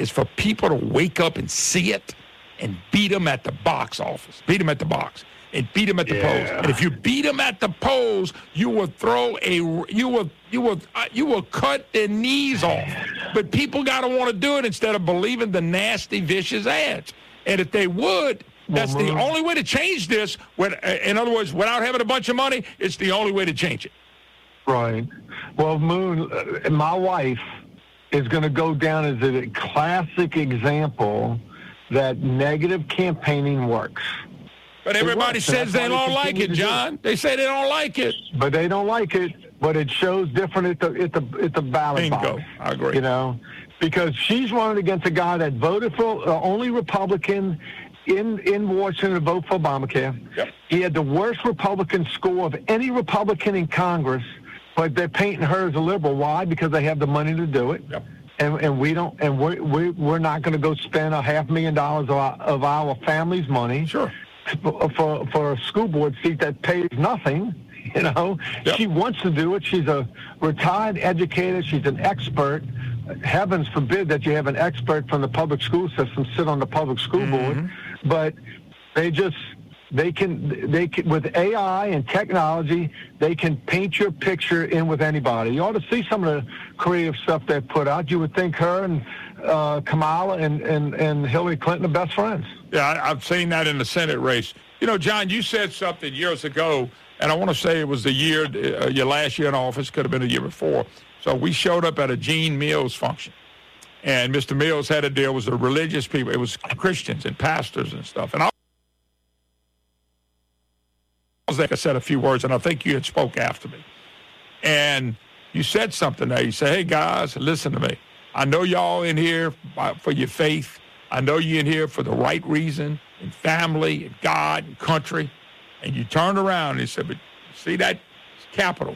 is for people to wake up and see it and beat them at the box office. Beat them at the box and beat them at the polls. And if you beat them at the polls, you will cut their knees off. But people got to want to do it instead of believing the nasty, vicious ads. And if they would, that's the only way to change this. In other words, without having a bunch of money, it's the only way to change it. Right. Well, Moon, my wife is going to go down as a classic example that negative campaigning works. But everybody says they don't like it, John. They say they don't like it. But they don't like it. But it shows different at the ballot box. I agree. You know, because she's running against a guy that voted for only Republican in Washington to vote for Obamacare. Yep. He had the worst Republican score of any Republican in Congress, but they're painting her as a liberal. Why? Because they have the money to do it. Yep. And we don't, and we're not going to go spend $500,000 of our family's money. Sure. For a school board seat that pays nothing, you know. Yep. She wants to do it. She's a retired educator. She's an expert. Heavens forbid that you have an expert from the public school system sit on the public school board. But they can with AI and technology, they can paint your picture in with anybody. You ought to see some of the creative stuff they put out. You would think her and Kamala and Hillary Clinton are best friends. Yeah, I've seen that in the Senate race. You know, John, you said something years ago, and I want to say it was the year, your last year in office, could have been the year before. So we showed up at a Gene Mills function, and Mr. Mills had a deal with the religious people. It was Christians and pastors and stuff. And I said a few words, and I think you had spoke after me. And you said something there. You said, hey, guys, listen to me. I know y'all in here for your faith. I know you're in here for the right reason, and family, and God, and country. And you turned around and you said, but see that Capitol?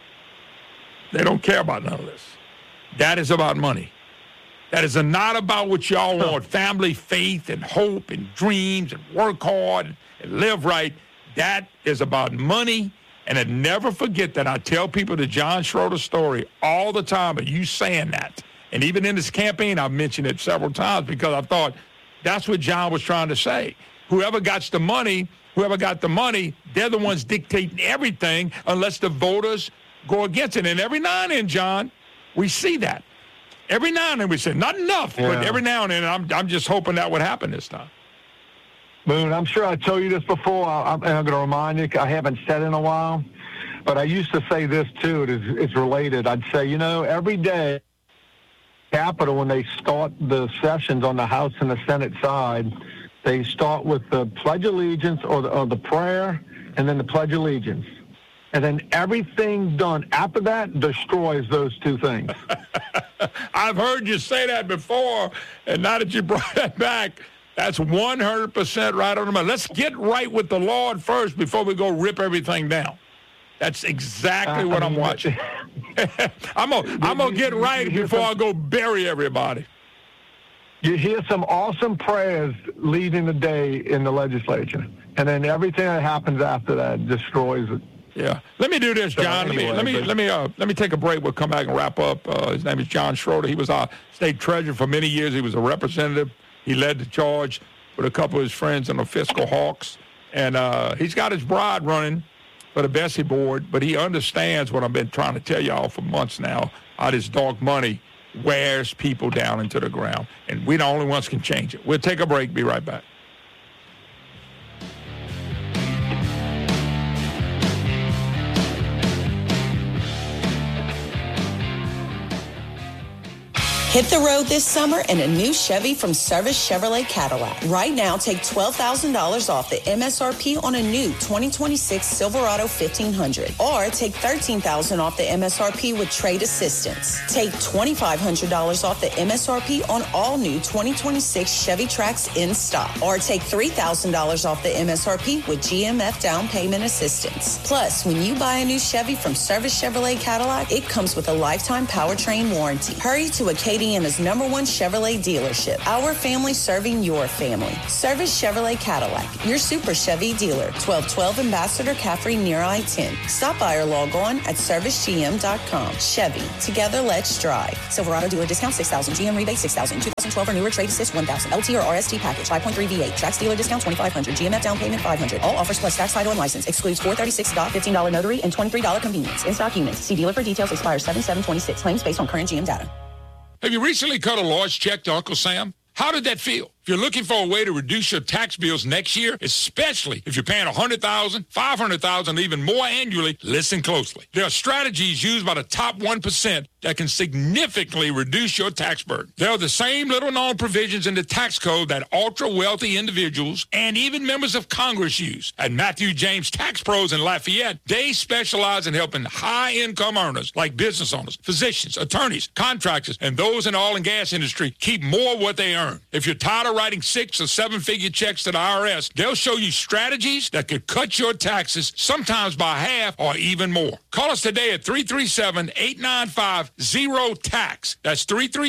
They don't care about none of this. That is about money. That is not about what y'all want, family, faith, and hope, and dreams, and work hard, and live right. That is about money. And I never forget that. I tell people the John Schroeder story all the time, but you saying that. And even in this campaign, I've mentioned it several times because I thought that's what John was trying to say. Whoever got the money, they're the ones dictating everything unless the voters go against it. And every now and then, John, we see that. Every now and then we say, not enough, but every now and then I'm just hoping that would happen this time. Moon, I'm sure I told you this before, and I'm going to remind you, I haven't said it in a while, but I used to say this too, it's related. I'd say, you know, every day, Capitol, when they start the sessions on the House and the Senate side, they start with the Pledge of Allegiance or the prayer and then the Pledge of Allegiance. And then everything done after that destroys those two things. I've heard you say that before, and now that you brought that back, that's 100% right on the money. Let's get right with the Lord first before we go rip everything down. That's exactly what I'm watching. I'm gonna get right before I go bury everybody. You hear some awesome prayers leading the day in the legislature, and then everything that happens after that destroys it. Yeah. Let me do this, John. Let me take a break. We'll come back and wrap up. His name is John Schroeder. He was our state treasurer for many years. He was a representative. He led the charge with a couple of his friends in the fiscal hawks, and he's got his bride running for the Bessie board, but he understands what I've been trying to tell y'all for months now, how this dark money wears people down into the ground, and we the only ones can change it. We'll take a break. Be right back. Hit the road this summer in a new Chevy from Service Chevrolet Cadillac. Right now, take $12,000 off the MSRP on a new 2026 Silverado 1500. Or take $13,000 off the MSRP with trade assistance. Take $2,500 off the MSRP on all new 2026 Chevy Trax in stock. Or take $3,000 off the MSRP with GMF down payment assistance. Plus, when you buy a new Chevy from Service Chevrolet Cadillac, it comes with a lifetime powertrain warranty. Hurry to Acadia Indiana's #1 Chevrolet dealership. Our family serving your family. Service Chevrolet Cadillac, your Super Chevy dealer. 1212 Ambassador Caffrey near I-10. Stop by or log on at servicegm.com. Chevy, together let's drive. Silverado dealer discount $6,000. GM rebate $6,000. 2012 or newer trade assist $1,000. LT or RST package 5.3 V8. Trax dealer discount $2,500. GMF down payment $500. All offers plus tax, title, and license. Excludes $436 $15 notary and $23 convenience. In-stock units. See dealer for details. Expires 7/7/26. Claims based on current GM data. Have you recently cut a large check to Uncle Sam? How did that feel? If you're looking for a way to reduce your tax bills next year, especially if you're paying $100,000, $500,000, even more annually, listen closely. There are strategies used by the top 1% that can significantly reduce your tax burden. There are the same little-known provisions in the tax code that ultra-wealthy individuals and even members of Congress use. At Matthew James Tax Pros in Lafayette, they specialize in helping high-income earners like business owners, physicians, attorneys, contractors, and those in the oil and gas industry keep more of what they earn. If you're tired of writing 6- or 7-figure checks to the IRS, they'll show you strategies that could cut your taxes sometimes by half or even more. Call us today at 337-895-0TAX. That's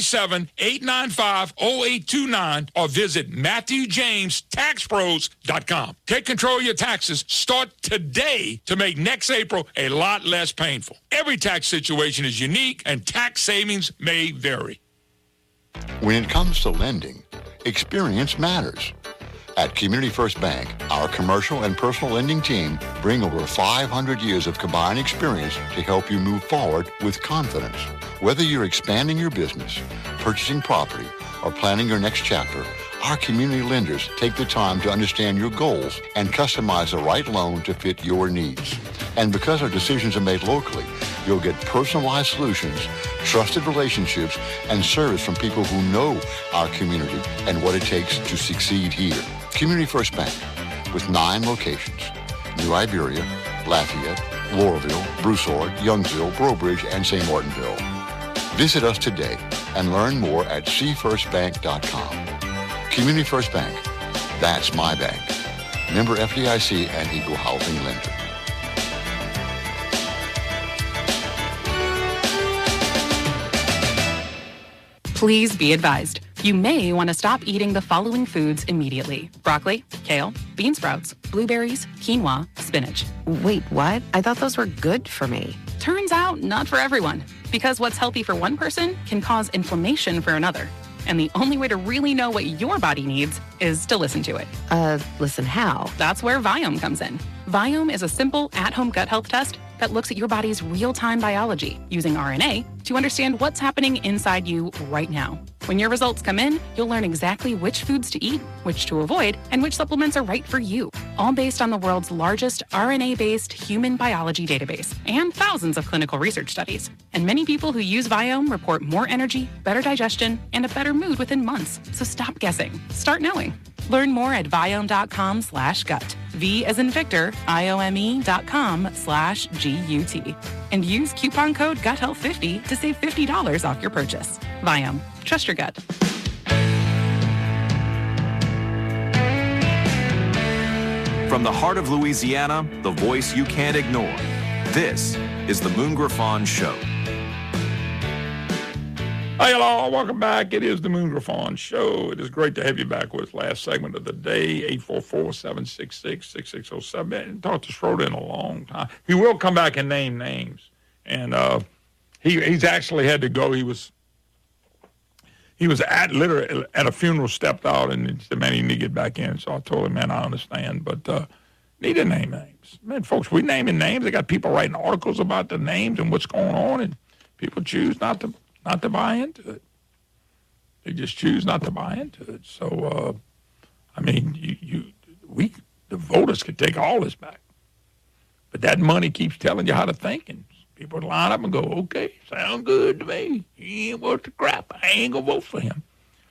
337-895-0829 or visit MatthewJamesTaxPros.com. Take control of your taxes. Start today to make next April a lot less painful. Every tax situation is unique and tax savings may vary. When it comes to lending, experience matters. At Community First Bank, our commercial and personal lending team bring over 500 years of combined experience to help you move forward with confidence. Whether you're expanding your business, purchasing property, or planning your next chapter, our community lenders take the time to understand your goals and customize the right loan to fit your needs. And because our decisions are made locally, you'll get personalized solutions, trusted relationships, and service from people who know our community and what it takes to succeed here. Community First Bank, with 9 locations: New Iberia, Lafayette, Laurelville, Broussard, Youngsville, Brobridge, and St. Martinville. Visit us today and learn more at cfirstbank.com. Community First Bank, that's my bank. Member FDIC and Equal Housing Lender. Please be advised, you may want to stop eating the following foods immediately: broccoli, kale, bean sprouts, blueberries, quinoa, spinach. Wait, what? I thought those were good for me. Turns out, not for everyone, because what's healthy for one person can cause inflammation for another. And the only way to really know what your body needs is to listen to it. Listen how? That's where Viome comes in. Viome is a simple at-home gut health test that looks at your body's real-time biology using RNA to understand what's happening inside you right now. When your results come in, you'll learn exactly which foods to eat, which to avoid, and which supplements are right for you, all based on the world's largest RNA-based human biology database and thousands of clinical research studies. And many people who use Viome report more energy, better digestion, and a better mood within months. So stop guessing. Start knowing. Learn more at Viome.com/gut. V as in Victor, IOME.com/GUT. And use coupon code GUTHEALTH50 to save $50 off your purchase. Viome. Trust your gut. From the heart of Louisiana, the voice you can't ignore. This is the Moon Griffon Show. Hey, hello, welcome back. It is the Moon Griffon Show. It is great to have you back with us. Last segment of the day, 844-766-6607. I haven't talked to Schroeder in a long time. He will come back and name names. And he's actually had to go. He was literally at a funeral, stepped out, and he said, man, he need to get back in. So I told him, man, I understand, but need to name names. Man, folks, we naming names. They got people writing articles about the names and what's going on, and people choose not to buy into it. They just choose not to buy into it. So, the voters could take all this back. But that money keeps telling you how to think, and people line up and go, okay, sound good to me. He ain't worth the crap. I ain't going to vote for him.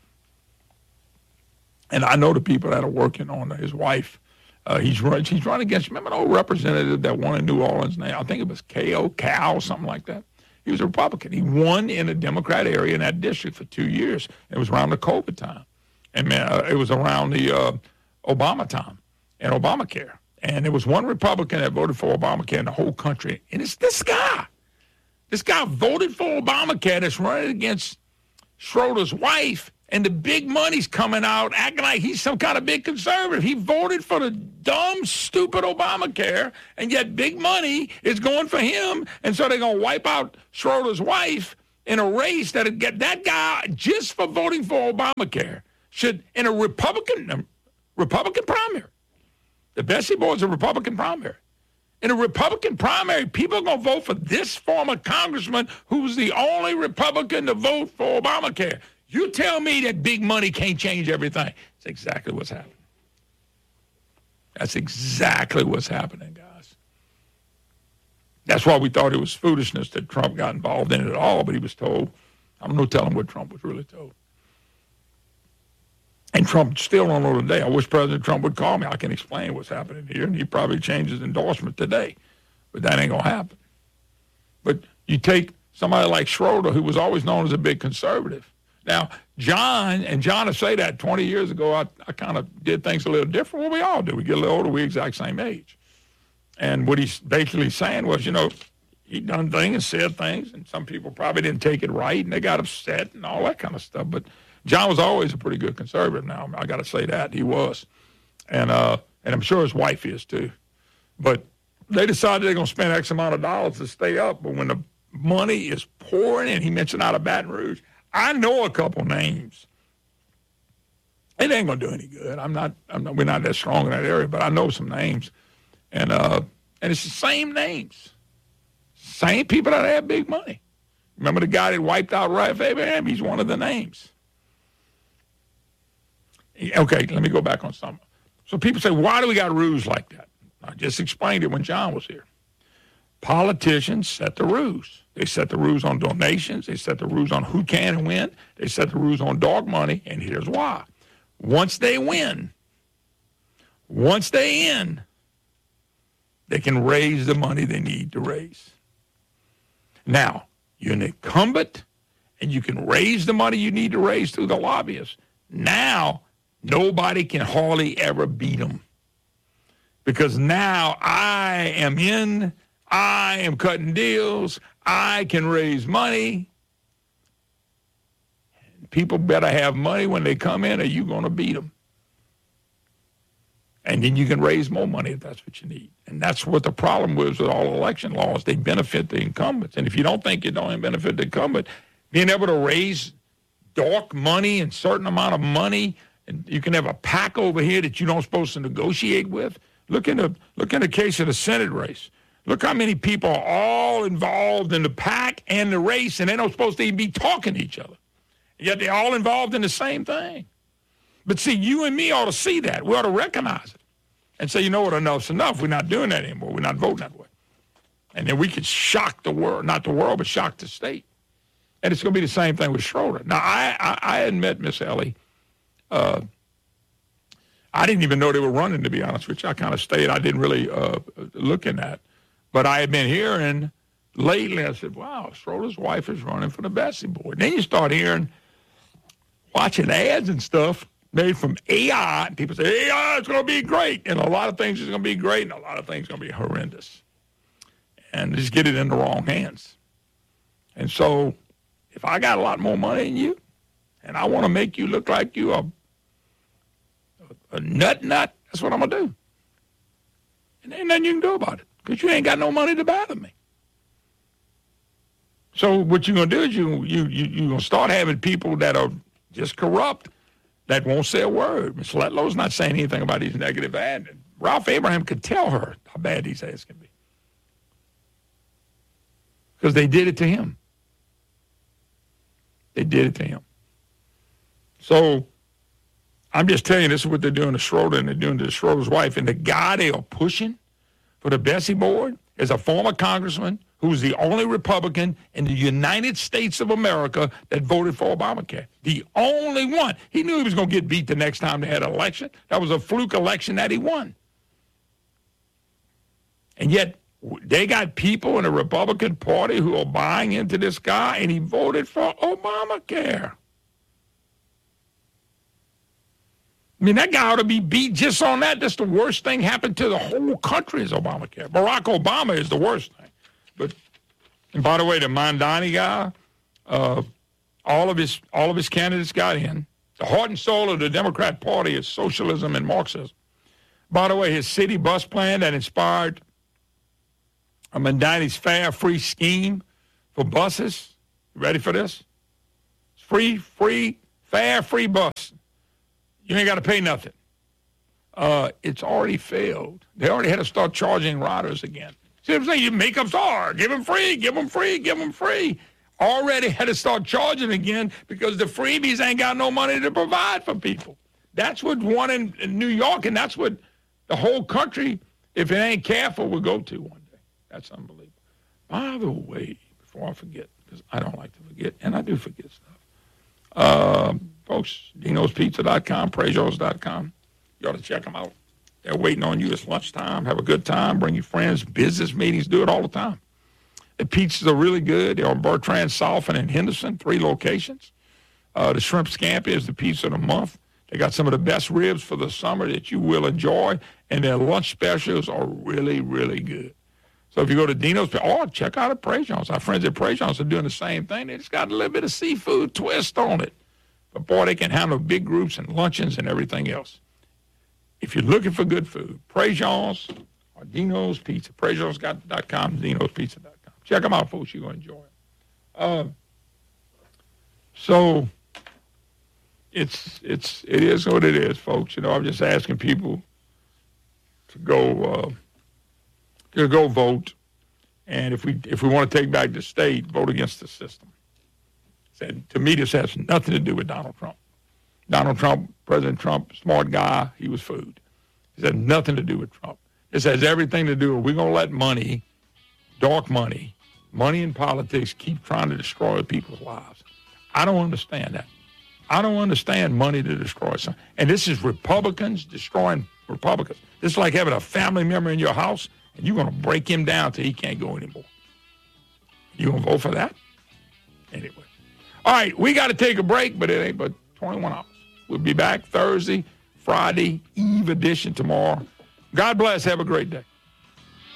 And I know the people that are working on his wife. He's running against, remember an old representative that won in New Orleans now? I think it was Cal, something like that. He was a Republican. He won in a Democrat area in that district for 2 years. It was around the COVID time. And it was around the Obama time and Obamacare. And there was one Republican that voted for Obamacare in the whole country. And it's this guy. This guy voted for Obamacare that's running against Schroeder's wife, and the big money's coming out acting like he's some kind of big conservative. He voted for the dumb, stupid Obamacare, and yet big money is going for him, and so they're going to wipe out Schroeder's wife in a race that'll get that guy just for voting for Obamacare should, in a Republican primary. The Bessie Board's a Republican primary. In a Republican primary, people are going to vote for this former congressman who's the only Republican to vote for Obamacare. You tell me that big money can't change everything. That's exactly what's happening. That's exactly what's happening, guys. That's why we thought it was foolishness that Trump got involved in it at all, but he was told. I'm no telling what Trump was really told. And Trump still don't know today. I wish President Trump would call me. I can explain what's happening here, and he probably change his endorsement today. But that ain't going to happen. But you take somebody like Schroeder, who was always known as a big conservative. Now, John will say that 20 years ago, I kind of did things a little different. Well, we all do. We get a little older, we're exact same age. And what he's basically saying was, he done things and said things, and some people probably didn't take it right, and they got upset and all that kind of stuff. But John was always a pretty good conservative now. I got to say that. He was. And I'm sure his wife is, too. But they decided they're going to spend X amount of dollars to stay up. But when the money is pouring in, he mentioned out of Baton Rouge, I know a couple names. It ain't going to do any good. We're not that strong in that area, but I know some names. And it's the same names. Same people that have big money. Remember the guy that wiped out Ralph Abraham? He's one of the names. Okay, let me go back on something. So people say, why do we got rules like that? I just explained it when John was here. Politicians set the rules. They set the rules on donations. They set the rules on who can and when. They set the rules on dark money, and here's why. Once they win, once they in, they can raise the money they need to raise. Now, you're an incumbent, and you can raise the money you need to raise through the lobbyists. Now, nobody can hardly ever beat them. Because now I am cutting deals, I can raise money. People better have money when they come in, or you're going to beat them. And then you can raise more money if that's what you need. And that's what the problem was with all election laws. They benefit the incumbents. And if you don't think you don't benefit the incumbent, being able to raise dark money and certain amount of money, and you can have a PAC over here that you don't supposed to negotiate with. Look in the case of the Senate race. Look how many people are all involved in the PAC and the race, and they're not supposed to even be talking to each other. Yet they're all involved in the same thing. But see, you and me ought to see that. We ought to recognize it and say, you know what, enough's enough. We're not doing that anymore. We're not voting that way. And then we could shock the world, not the world, but shock the state. And it's going to be the same thing with Schroeder. Now, I admit, Miss Ellie, I didn't even know they were running, to be honest with you. I kind of stayed. I didn't really look in that. But I had been hearing lately, I said, wow, Schroeder's wife is running for the Bessie Board. Then you start hearing, watching ads and stuff made from AI. And people say, AI is going to be great. And a lot of things is going to be great, and a lot of things are going to be horrendous. And just get it in the wrong hands. And so if I got a lot more money than you, and I want to make you look like you are a nut, that's what I'm going to do. And ain't nothing you can do about it, because you ain't got no money to bother me. So what you're going to do is you're going to start having people that are just corrupt that won't say a word. Ms. Letlow's not saying anything about these negative ads. Ralph Abraham could tell her how bad these ads can be, because they did it to him. They did it to him. So I'm just telling you, this is what they're doing to Schroeder, and they're doing to Schroeder's wife. And the guy they are pushing for the Bessie Board is a former congressman who's the only Republican in the United States of America that voted for Obamacare. The only one. He knew he was going to get beat the next time they had an election. That was a fluke election that he won. And yet they got people in the Republican Party who are buying into this guy, and he voted for Obamacare. I mean, that guy ought to be beat just on that. That's the worst thing happened to the whole country is Obamacare. Barack Obama is the worst thing. But, and by the way, the Mondani guy, All of his candidates got in. The heart and soul of the Democrat Party is socialism and Marxism. By the way, his city bus plan that inspired Mandani's fare free scheme for buses. You ready for this? Free fare free bus. You ain't got to pay nothing. It's already failed. They already had to start charging riders again. See what I'm saying? You make them start. Give them free, give them free, give them free. Already had to start charging again because the freebies ain't got no money to provide for people. That's what won in New York, and that's what the whole country, if it ain't careful, will go to one day. That's unbelievable. By the way, before I forget, because I don't like to forget, and I do forget stuff. Folks, Dino'sPizza.com, Prejos.com. You ought to check them out. They're waiting on you. It's lunchtime. Have a good time. Bring your friends. Business meetings. Do it all the time. The pizzas are really good. They're on Bertrand, South, and in Henderson, 3 locations. The shrimp scampi is the pizza of the month. They got some of the best ribs for the summer that you will enjoy, and their lunch specials are really, really good. So if you go to Dino's, or check out at Prejos. Our friends at Prejos are doing the same thing. They just got a little bit of seafood twist on it. But, boy, they can handle big groups and luncheons and everything else. If you're looking for good food, Prejos or Dino's Pizza, Prejos.com, Dino'sPizza.com. Check them out, folks. You're going to enjoy it. So it is what it is, folks. You know, I'm just asking people to go vote, and if we want to take back the state, vote against the system. And to me, this has nothing to do with Donald Trump. Donald Trump, President Trump, smart guy, he was food. This has nothing to do with Trump. This has everything to do with we're going to let money, dark money in politics keep trying to destroy people's lives. I don't understand that. I don't understand money to destroy something. And this is Republicans destroying Republicans. This is like having a family member in your house, and you're going to break him down till he can't go anymore. You going to vote for that? Anyway. All right, we got to take a break, but it ain't but 21 hours. We'll be back Thursday, Friday, Eve edition tomorrow. God bless. Have a great day.